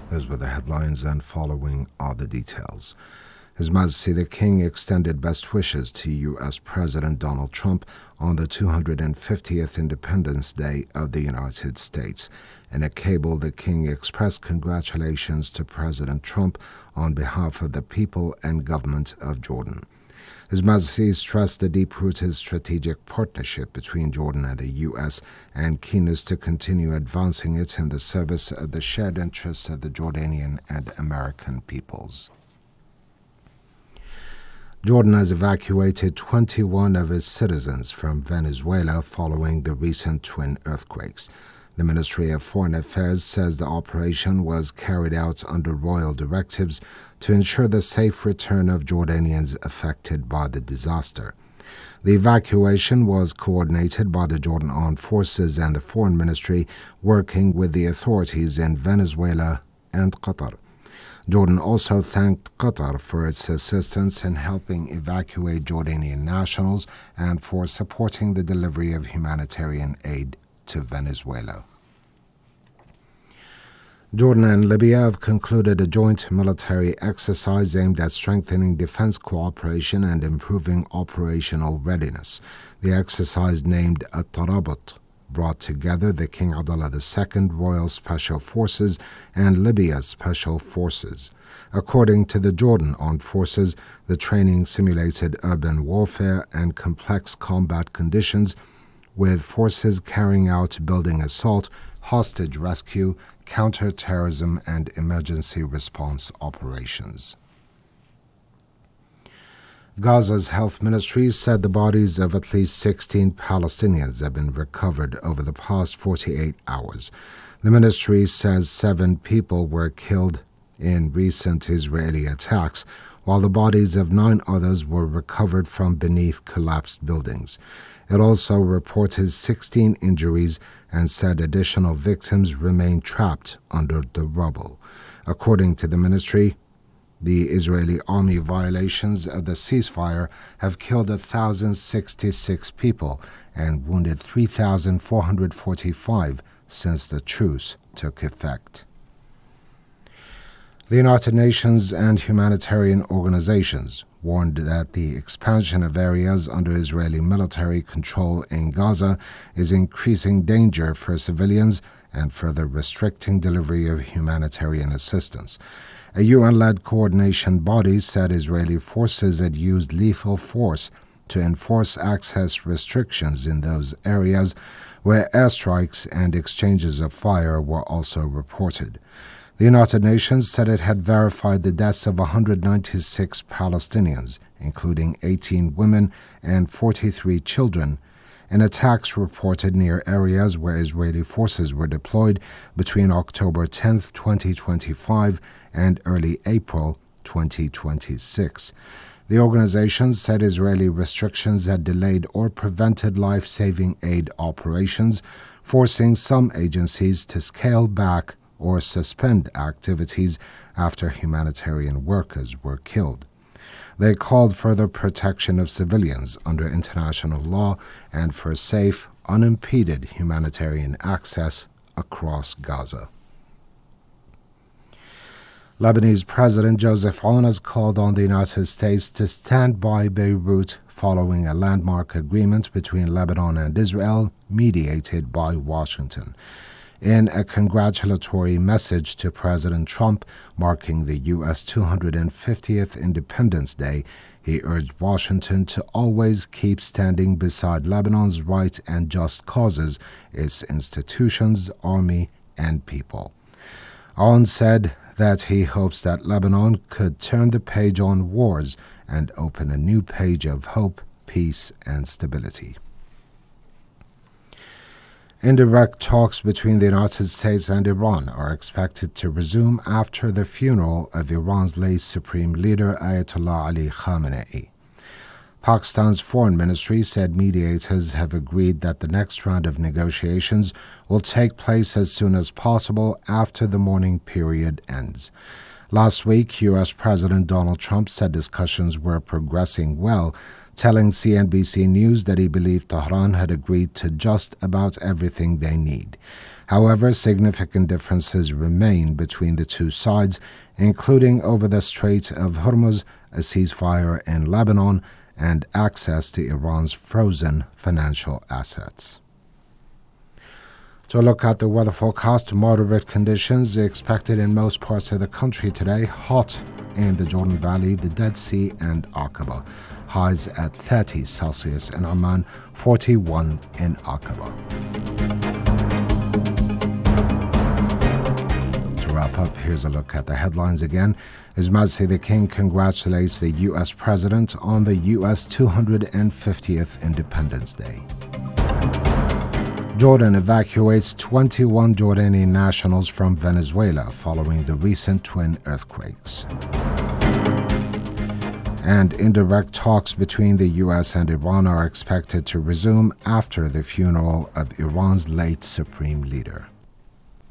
Those were the headlines, and following are the details. His Majesty the King extended best wishes to U.S. President Donald Trump on the 250th Independence Day of the United States. In a cable, the King expressed congratulations to President Trump on behalf of the people and government of Jordan. His Majesty stressed the deep-rooted strategic partnership between Jordan and the U.S. and keenness to continue advancing it in the service of the shared interests of the Jordanian and American peoples. Jordan has evacuated 21 of its citizens from Venezuela following the recent twin earthquakes. The Ministry of Foreign Affairs says the operation was carried out under royal directives to ensure the safe return of Jordanians affected by the disaster. The evacuation was coordinated by the Jordan Armed Forces and the Foreign Ministry, working with the authorities in Venezuela and Qatar. Jordan also thanked Qatar for its assistance in helping evacuate Jordanian nationals and for supporting the delivery of humanitarian aid to Venezuela. Jordan and Libya have concluded a joint military exercise aimed at strengthening defense cooperation and improving operational readiness. The exercise, named At-Tarabut, brought together the King Abdullah II Royal Special Forces and Libya's Special Forces. According to the Jordan Armed Forces, the training simulated urban warfare and complex combat conditions, with forces carrying out building assault, hostage rescue, counter-terrorism, and emergency response operations. Gaza's health ministry said the bodies of at least 16 Palestinians have been recovered over the past 48 hours. The ministry says 7 people were killed in recent Israeli attacks, while the bodies of 9 others were recovered from beneath collapsed buildings. It also reported 16 injuries and said additional victims remain trapped under the rubble. According to the ministry, the Israeli army violations of the ceasefire have killed 1,066 people and wounded 3,445 since the truce took effect. The United Nations and humanitarian organizations warned that the expansion of areas under Israeli military control in Gaza is increasing danger for civilians and further restricting delivery of humanitarian assistance. A UN-led coordination body said Israeli forces had used lethal force to enforce access restrictions in those areas, where airstrikes and exchanges of fire were also reported. The United Nations said it had verified the deaths of 196 Palestinians, including 18 women and 43 children, in attacks reported near areas where Israeli forces were deployed between October 10, 2025 and early April 2026. The organization said Israeli restrictions had delayed or prevented life-saving aid operations, forcing some agencies to scale back or suspend activities after humanitarian workers were killed. They called for the protection of civilians under international law and for safe, unimpeded humanitarian access across Gaza. Lebanese President Joseph Aoun has called on the United States to stand by Beirut following a landmark agreement between Lebanon and Israel mediated by Washington. In a congratulatory message to President Trump marking the U.S. 250th Independence Day, he urged Washington to always keep standing beside Lebanon's right and just causes, its institutions, army, and people. Aoun said that he hopes that Lebanon could turn the page on wars and open a new page of hope, peace, and stability. Indirect talks between the United States and Iran are expected to resume after the funeral of Iran's late Supreme Leader Ayatollah Ali Khamenei. Pakistan's foreign ministry said mediators have agreed that the next round of negotiations will take place as soon as possible after the mourning period ends. Last week, U.S. President Donald Trump said discussions were progressing well, telling CNBC News that he believed Tehran had agreed to just about everything they need. However, significant differences remain between the two sides, including over the Strait of Hormuz, a ceasefire in Lebanon, and access to Iran's frozen financial assets. To look at the weather forecast, moderate conditions expected in most parts of the country today. Hot in the Jordan Valley, the Dead Sea, and Aqaba. Highs at 30 Celsius in Amman, 41 in Aqaba. To wrap up, here's a look at the headlines again. His Majesty the King congratulates the U.S. President on the U.S. 250th Independence Day. Jordan evacuates 21 Jordanian nationals from Venezuela following the recent twin earthquakes. And indirect talks between the U.S. and Iran are expected to resume after the funeral of Iran's late supreme leader.